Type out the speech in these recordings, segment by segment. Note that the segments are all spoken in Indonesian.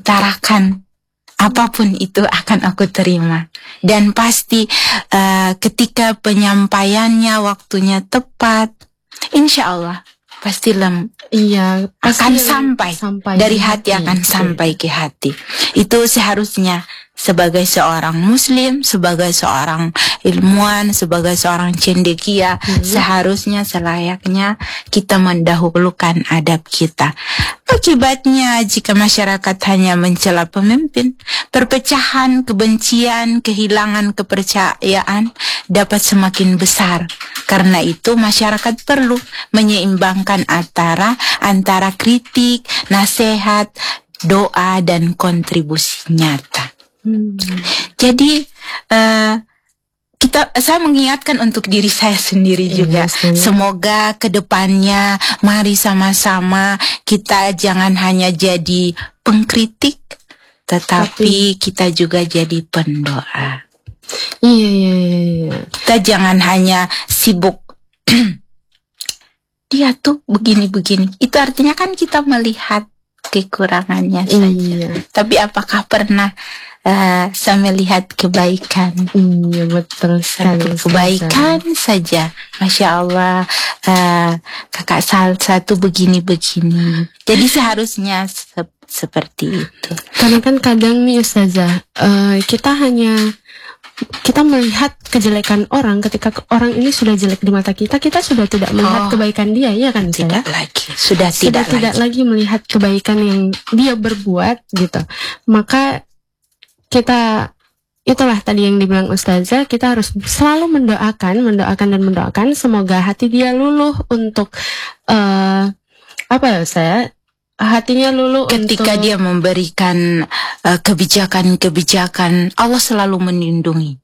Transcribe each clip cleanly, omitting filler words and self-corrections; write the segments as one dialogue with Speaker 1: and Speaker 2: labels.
Speaker 1: utarakan, apapun itu akan aku terima. Dan pasti ketika penyampaiannya waktunya tepat, insya Allah pasti akan sampai dari hati akan sampai ke hati. Itu seharusnya sebagai seorang muslim, sebagai seorang ilmuwan, sebagai seorang cendekia, seharusnya selayaknya kita mendahulukan adab kita. Akibatnya jika masyarakat hanya mencela pemimpin, perpecahan, kebencian, kehilangan kepercayaan dapat semakin besar. Karena itu masyarakat perlu menyeimbangkan antara kritik, nasihat, doa, dan kontribusi nyata. Jadi saya mengingatkan untuk diri saya sendiri juga. Semoga kedepannya mari sama-sama kita jangan hanya jadi pengkritik, tetapi kita juga jadi pendoa.
Speaker 2: Iya.
Speaker 1: Kita jangan hanya sibuk dia tuh begini-begini. Itu artinya kan kita melihat kekurangannya saja. Tapi apakah pernah saya melihat kebaikan?
Speaker 2: Iya, betul sekali.
Speaker 1: Kebaikan saja. Masya Allah, kakak satu begini-begini. Jadi seharusnya seperti itu.
Speaker 2: Karena kan kadang nih Ustazah, kita melihat kejelekan orang ketika orang ini sudah jelek di mata kita sudah tidak melihat kebaikan dia, ya kan?
Speaker 1: Tidak lagi. Sudah tidak
Speaker 2: lagi melihat kebaikan yang dia berbuat gitu. Maka itulah tadi yang dibilang Ustazah, kita harus selalu mendoakan semoga hati dia luluh untuk hatinya luluh
Speaker 1: ketika dia memberikan kebijakan Allah selalu melindungi.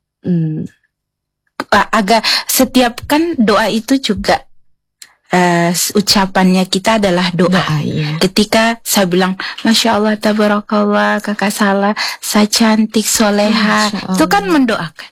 Speaker 1: Setiap kan doa itu juga ucapannya kita adalah doa. Ketika saya bilang Masya Allah, tabarakallah, kakak saya cantik, soleha, itu kan mendoakan.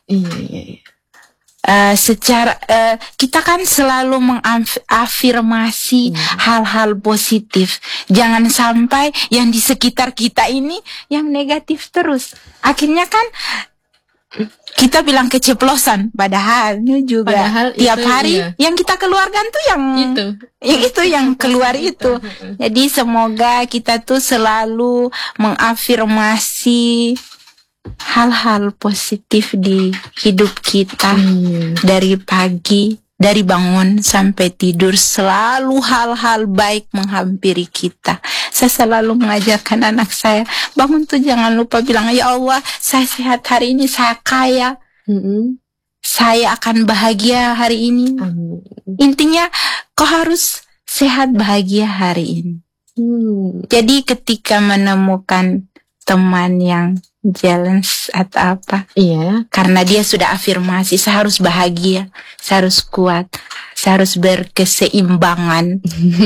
Speaker 1: Kita kan selalu mengafirmasi hal-hal positif. Jangan sampai yang di sekitar kita ini yang negatif terus. Akhirnya kan kita bilang keceplosan, padahal tiap hari yang kita keluarkan tuh yang itu yang keluar itu. Jadi semoga kita tuh selalu mengafirmasi hal-hal positif di hidup kita. Dari pagi, dari bangun sampai tidur, selalu hal-hal baik menghampiri kita. Saya selalu mengajarkan anak saya, bangun tuh jangan lupa bilang, ya Allah, saya sehat hari ini, saya kaya, saya akan bahagia hari ini. Intinya kau harus sehat bahagia hari ini. Jadi ketika menemukan teman yang jalan atau apa, karena dia sudah afirmasi, saya harus bahagia, saya harus kuat, saya harus berkeseimbangan.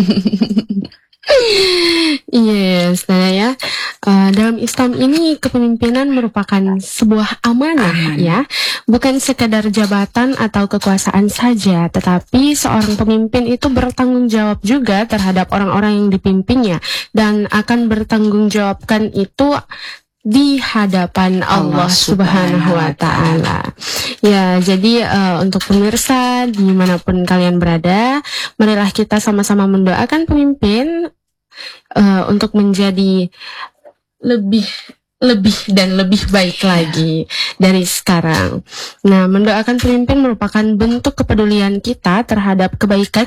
Speaker 2: Saya dalam Islam ini kepemimpinan merupakan sebuah amanah, ya, bukan sekadar jabatan atau kekuasaan saja, tetapi seorang pemimpin itu bertanggung jawab juga terhadap orang-orang yang dipimpinnya dan akan bertanggung jawabkan itu di hadapan Allah Subhanahu wa Ta'ala. Ya, jadi untuk pemirsa dimanapun kalian berada, marilah kita sama-sama mendoakan pemimpin untuk menjadi lebih dan lebih baik lagi dari sekarang. Nah, mendoakan pemimpin merupakan bentuk kepedulian kita terhadap kebaikan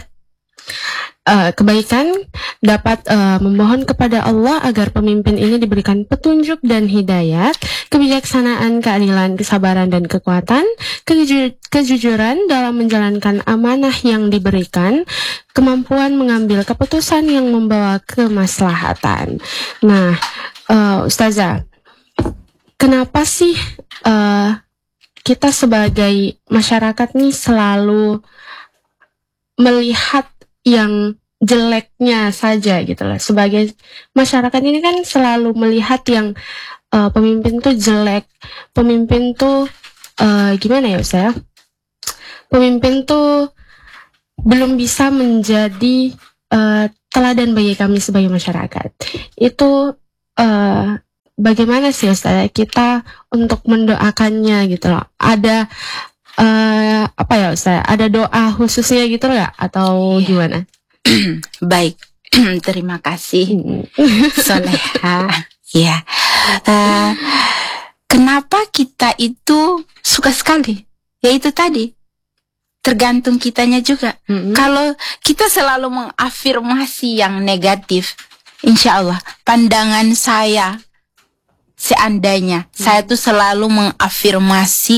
Speaker 2: dapat memohon kepada Allah agar pemimpin ini diberikan petunjuk dan hidayat, kebijaksanaan, keadilan, kesabaran, dan kekuatan, kejujuran dalam menjalankan amanah yang diberikan, kemampuan mengambil keputusan yang membawa kemaslahatan. Nah, Ustazah, kenapa sih kita sebagai masyarakat nih selalu melihat yang jeleknya saja gitu lah? Sebagai masyarakat ini kan selalu melihat yang pemimpin tuh jelek, pemimpin tuh gimana ya Ustaz? Pemimpin tuh belum bisa menjadi teladan bagi kami sebagai masyarakat. Itu bagaimana sih Ustazah kita untuk mendoakannya gitu loh? Ada apa ya Ustazah? Ada doa khususnya gitu nggak? Atau gimana?
Speaker 1: Baik, terima kasih Soleha. Ya, kenapa kita itu suka sekali? Ya itu tadi, tergantung kitanya juga. Kalau kita selalu mengafirmasi yang negatif, insya Allah pandangan saya, seandainya saya tuh selalu mengafirmasi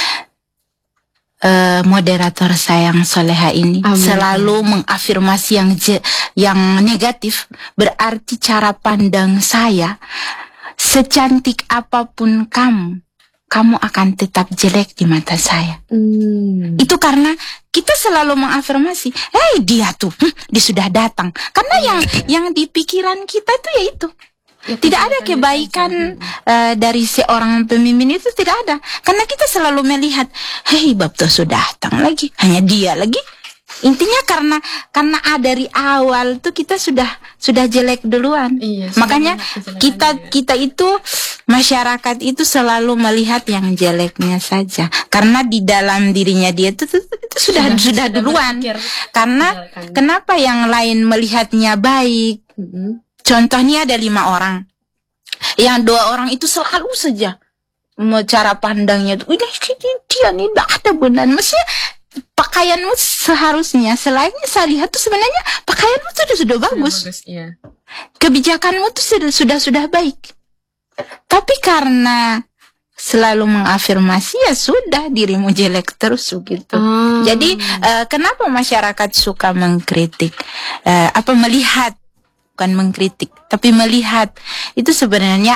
Speaker 1: moderator saya yang Soleha ini, selalu mengafirmasi yang negatif, berarti cara pandang saya, secantik apapun kamu akan tetap jelek di mata saya. Itu karena kita selalu mengafirmasi, dia tuh, dia sudah datang. Karena yang di pikiran kita tuh ya itu. Tidak ada kebaikan dari seorang pemimpin itu, tidak ada. Karena kita selalu melihat, bab tuh sudah datang lagi, hanya dia lagi. Intinya karena dari awal tuh kita sudah jelek duluan. Makanya kita itu masyarakat itu selalu melihat yang jeleknya saja. Karena di dalam dirinya dia itu sudah duluan. Karena kenapa yang lain melihatnya baik? Contohnya ada 5 orang. Yang 2 orang itu selalu saja cara pandangnya itu, dia nih tidak ada benar. Maksudnya pakaianmu seharusnya, selain saya lihat tuh sebenarnya pakaianmu sudah bagus. Kebijakanmu tuh sudah baik. Tapi karena selalu mengafirmasi, ya sudah dirimu jelek terus begitu. Jadi kenapa masyarakat suka mengkritik? Melihat, bukan mengkritik, tapi melihat. Itu sebenarnya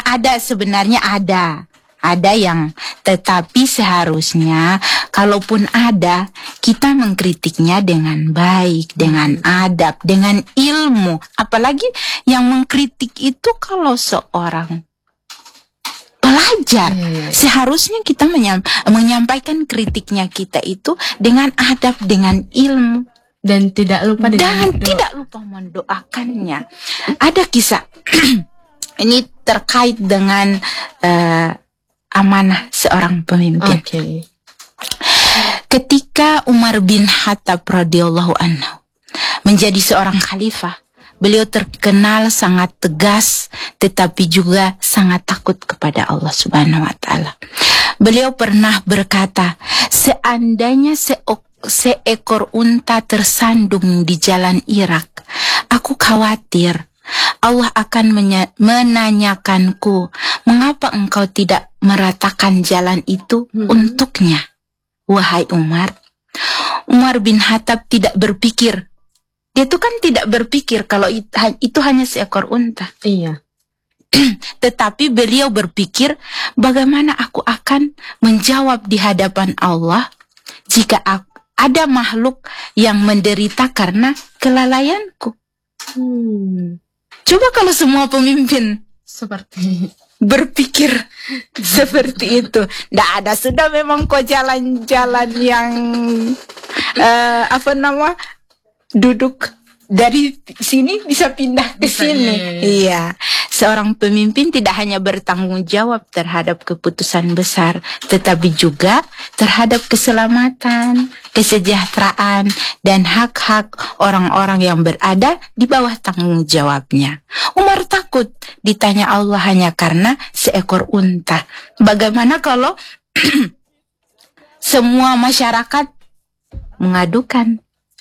Speaker 1: ada yang, tetapi seharusnya kalaupun ada, kita mengkritiknya dengan baik, dengan adab, dengan ilmu. Apalagi yang mengkritik itu kalau seorang pelajar, seharusnya kita menyampaikan kritiknya kita itu dengan adab, dengan ilmu.
Speaker 2: Dan tidak lupa
Speaker 1: mendoakannya. Ada kisah ini terkait dengan amanah seorang pemimpin. Ketika Umar bin Khattab radhiyallahu anhu menjadi seorang khalifah, beliau terkenal sangat tegas, tetapi juga sangat takut kepada Allah Subhanahu wa taala. Beliau pernah berkata, seandainya seekor unta tersandung di jalan Irak, aku khawatir Allah akan menanyakanku, mengapa engkau tidak meratakan jalan itu untuknya? Wahai Umar bin Khattab tidak berpikir. Dia itu kan tidak berpikir kalau itu hanya seekor unta. Tetapi beliau berpikir, bagaimana aku akan menjawab di hadapan Allah jika ada makhluk yang menderita karena kelalaianku. Coba kalau semua pemimpin berpikir seperti itu. Tidak ada, sudah memang kok jalan-jalan yang duduk dari sini bisa pindah ke sini. Iya. Seorang pemimpin tidak hanya bertanggung jawab terhadap keputusan besar, tetapi juga terhadap keselamatan, kesejahteraan, dan hak-hak orang-orang yang berada di bawah tanggung jawabnya. Umar takut ditanya Allah hanya karena seekor unta. Bagaimana kalau semua masyarakat mengadukan?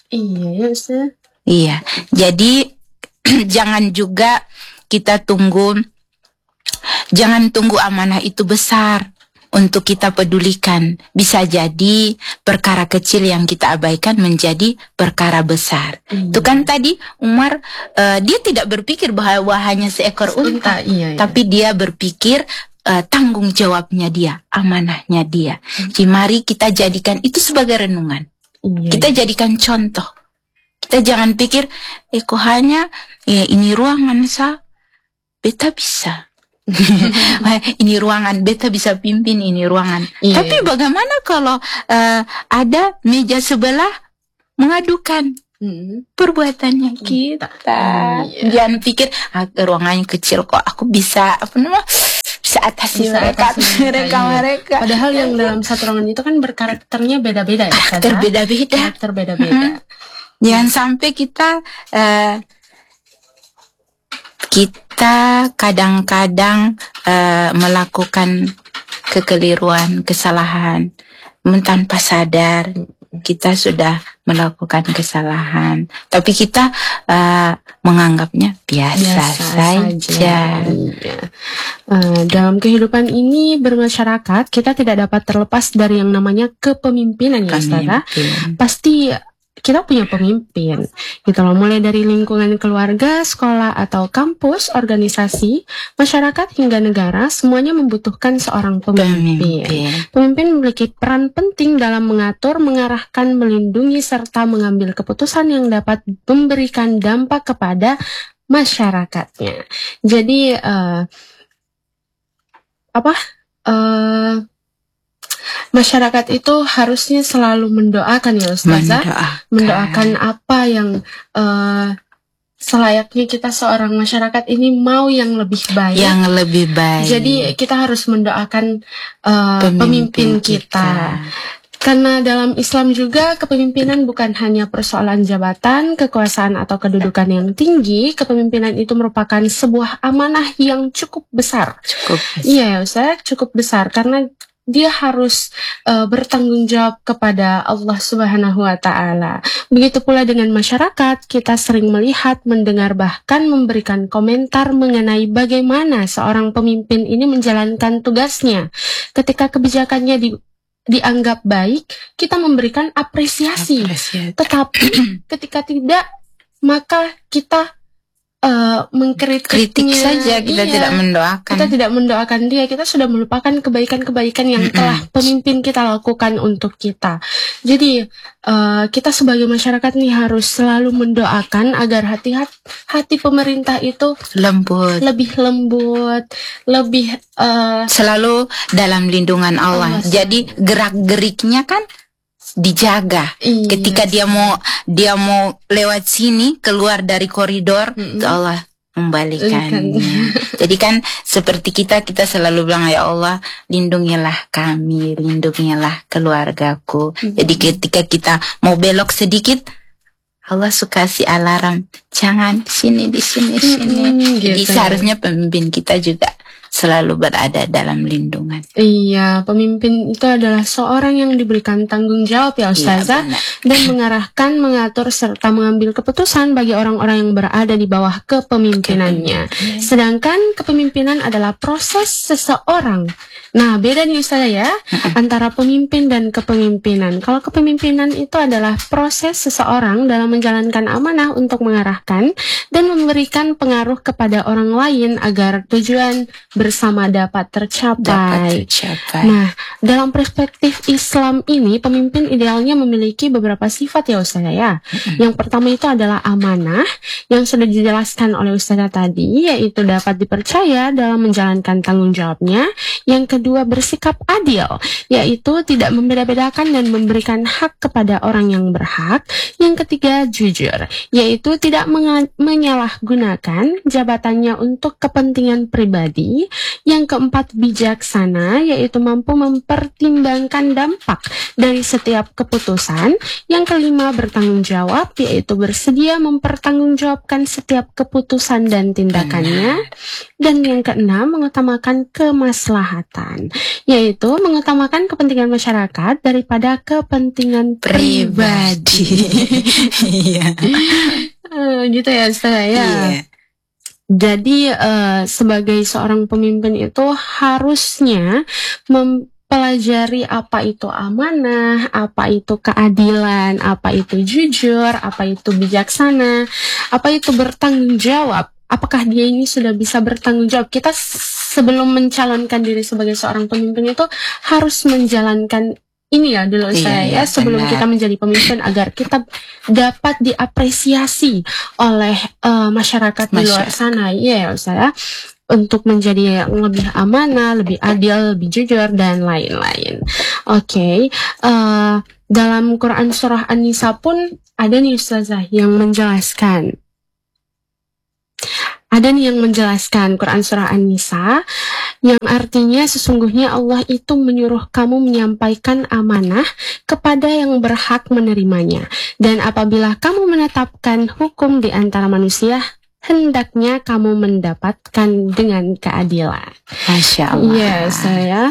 Speaker 1: Iya. Jadi jangan juga kita jangan tunggu amanah itu besar untuk kita pedulikan. Bisa jadi perkara kecil yang kita abaikan menjadi perkara besar. Itu kan tadi Umar, dia tidak berpikir bahwa hanya seekor unta, tapi dia berpikir tanggung jawabnya dia, amanahnya dia. Jadi mari kita jadikan itu sebagai renungan. Kita jadikan contoh. Kita jangan pikir, kok hanya ini ruangan beta bisa. Ini ruangan, beta bisa pimpin ini ruangan. Tapi bagaimana kalau ada meja sebelah mengadukan perbuatannya kita? Jangan pikir ruangannya kecil kok aku bisa bisa atasi mereka.
Speaker 2: Padahal yang dalam satu ruangan itu kan berkarakternya beda-beda ya. Karakter beda-beda.
Speaker 1: Jangan sampai kita kadang-kadang melakukan kekeliruan, kesalahan tanpa sadar. Kita sudah melakukan kesalahan, tapi kita menganggapnya biasa saja.
Speaker 2: Dalam kehidupan ini bermasyarakat, kita tidak dapat terlepas dari yang namanya kepemimpinan ya Ustazah. Pasti kita punya pemimpin gitu loh, mulai dari lingkungan keluarga, sekolah atau kampus, organisasi, masyarakat hingga negara, semuanya membutuhkan seorang pemimpin. Pemimpin memiliki peran penting dalam mengatur, mengarahkan, melindungi serta mengambil keputusan yang dapat memberikan dampak kepada masyarakatnya. Jadi masyarakat itu harusnya selalu mendoakan ya Ustazah, mendoakan apa yang selayaknya kita seorang masyarakat ini mau yang lebih baik. Jadi kita harus mendoakan pemimpin kita. Karena dalam Islam juga kepemimpinan bukan hanya persoalan jabatan, kekuasaan atau kedudukan yang tinggi. Kepemimpinan itu merupakan sebuah amanah yang cukup besar. Iya ya Ustaz, cukup besar karena dia harus bertanggung jawab kepada Allah Subhanahu wa Ta'ala. Begitu pula dengan masyarakat, kita sering melihat, mendengar, bahkan memberikan komentar mengenai bagaimana seorang pemimpin ini menjalankan tugasnya. Ketika kebijakannya dianggap baik, kita memberikan apresiasi. Tetapi ketika tidak, maka kita mengkritik saja, kita tidak mendoakan. Kita tidak mendoakan dia, kita sudah melupakan kebaikan-kebaikan yang telah pemimpin kita lakukan untuk kita. Jadi kita sebagai masyarakat nih harus selalu mendoakan agar hati pemerintah itu lebih lembut, lebih
Speaker 1: selalu dalam lindungan Allah. Jadi gerak-geriknya kan dijaga. Ketika dia mau lewat sini, keluar dari koridor, Allah membalikannya. Jadi kan seperti kita selalu bilang, ya Allah, lindungilah kami, lindungilah keluargaku. Jadi ketika kita mau belok sedikit, Allah suka kasih alarm, jangan di sini. Jadi seharusnya pemimpin kita juga selalu berada dalam lindungan.
Speaker 2: Iya, pemimpin itu adalah seorang yang diberikan tanggung jawab ya Ustazah, dan mengarahkan, mengatur, serta mengambil keputusan bagi orang-orang yang berada di bawah kepemimpinannya. Sedangkan kepemimpinan adalah proses seseorang. Nah, beda nih Ustazah ya, antara pemimpin dan kepemimpinan. Kalau kepemimpinan itu adalah proses seseorang dalam menjalankan amanah untuk mengarahkan dan memberikan pengaruh kepada orang lain agar tujuan bersama dapat tercapai. Nah, dalam perspektif Islam ini, pemimpin idealnya memiliki beberapa sifat ya Ustazah ya. Yang pertama itu adalah amanah, yang sudah dijelaskan oleh Ustazah tadi, yaitu dapat dipercaya dalam menjalankan tanggung jawabnya. Yang kedua, bersikap adil, yaitu tidak membeda-bedakan dan memberikan hak kepada orang yang berhak. Yang ketiga, jujur, yaitu tidak menyalahgunakan jabatannya untuk kepentingan pribadi. Yang keempat, bijaksana, yaitu mampu mempertimbangkan dampak dari setiap keputusan. Yang kelima, bertanggung jawab, yaitu bersedia mempertanggungjawabkan setiap keputusan dan tindakannya. Dan yang keenam, mengutamakan kemaslahatan, yaitu mengutamakan kepentingan masyarakat daripada kepentingan pribadi. Gitu ya Ustazah ya. Jadi sebagai seorang pemimpin itu harusnya mempelajari apa itu amanah, apa itu keadilan, apa itu jujur, apa itu bijaksana, apa itu bertanggung jawab. Apakah dia ini sudah bisa bertanggung jawab? Kita sebelum mencalonkan diri sebagai seorang pemimpin itu harus menjalankan ini ya dulu saya sebelum kita menjadi pemimpin, agar kita dapat diapresiasi oleh masyarakat di luar sana. Iya ya Ustaz, untuk menjadi yang lebih amanah, lebih adil, lebih jujur dan lain-lain. Oke. Dalam Quran surah An-Nisa pun ada nih Ustazah yang menjelaskan Ada nih yang menjelaskan Quran Surah An-Nisa, yang artinya sesungguhnya Allah itu menyuruh kamu menyampaikan amanah kepada yang berhak menerimanya. Dan apabila kamu menetapkan hukum di antara manusia, hendaknya kamu mendapatkan dengan keadilan.
Speaker 1: Masya Allah.
Speaker 2: Ya, saya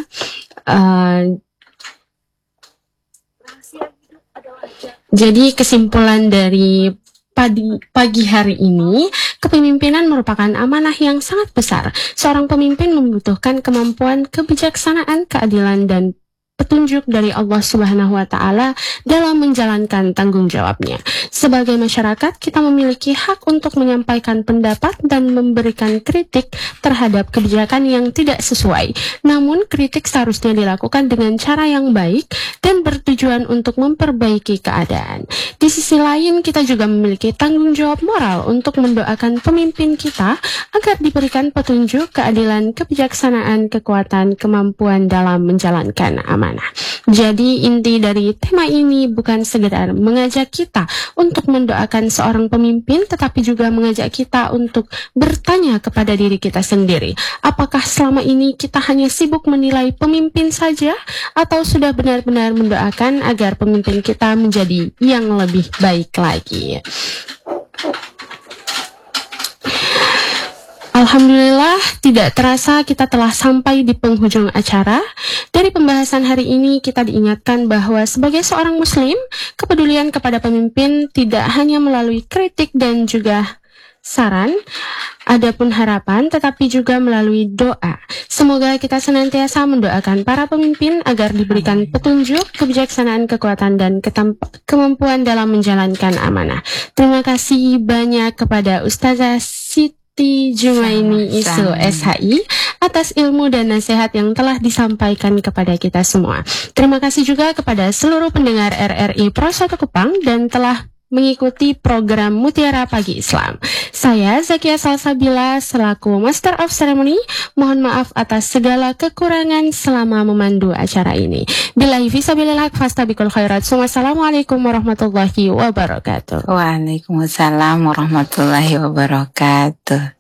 Speaker 2: jadi kesimpulan dari pagi hari ini, kepemimpinan merupakan amanah yang sangat besar. Seorang pemimpin membutuhkan kemampuan, kebijaksanaan, keadilan, dan petunjuk dari Allah Subhanahu wa Ta'ala dalam menjalankan tanggung jawabnya. Sebagai masyarakat, kita memiliki hak untuk menyampaikan pendapat dan memberikan kritik terhadap kebijakan yang tidak sesuai. Namun, kritik seharusnya dilakukan dengan cara yang baik dan bertujuan untuk memperbaiki keadaan. Di sisi lain, kita juga memiliki tanggung jawab moral untuk mendoakan pemimpin kita agar diberikan petunjuk, keadilan, kebijaksanaan, kekuatan, kemampuan dalam menjalankan amanah. Jadi inti dari tema ini bukan sekedar mengajak kita untuk mendoakan seorang pemimpin, tetapi juga mengajak kita untuk bertanya kepada diri kita sendiri. Apakah selama ini kita hanya sibuk menilai pemimpin saja, atau sudah benar-benar mendoakan agar pemimpin kita menjadi yang lebih baik lagi? Alhamdulillah, tidak terasa kita telah sampai di penghujung acara. Dari pembahasan hari ini, kita diingatkan bahwa sebagai seorang muslim, kepedulian kepada pemimpin tidak hanya melalui kritik dan juga saran, adapun harapan, tetapi juga melalui doa. Semoga kita senantiasa mendoakan para pemimpin agar diberikan petunjuk, kebijaksanaan, kekuatan, dan kemampuan dalam menjalankan amanah. Terima kasih banyak kepada Ustazah Siti Jumaini Isu SHI atas ilmu dan nasihat yang telah disampaikan kepada kita semua. Terima kasih juga kepada seluruh pendengar RRI Pro 1 Kupang dan telah mengikuti program Mutiara Pagi Islam. Saya Zakia Salsabila selaku Master of Ceremony, mohon maaf atas segala kekurangan selama memandu acara ini. Billahi fisabilillah fastabiqul khairat. Wassalamualaikum warahmatullahi wabarakatuh.
Speaker 1: Waalaikumsalam warahmatullahi wabarakatuh.